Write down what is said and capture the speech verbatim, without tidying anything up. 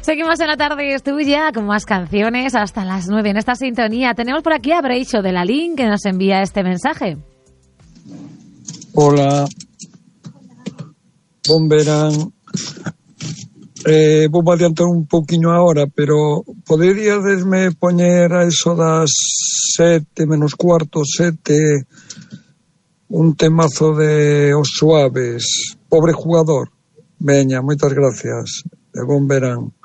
Seguimos en La Tarde es Tuya con más canciones hasta las nueve en esta sintonía. Tenemos por aquí a Breixo de la Lin que nos envía este mensaje. Hola, bon verán. Eh, vou adiantar un pouquiño ahora, pero poderíadesme poñer a eso das sete menos cuarto, sete, un temazo de Os Suaves, Pobre Jugador. Veña, moitas gracias, e bon verán.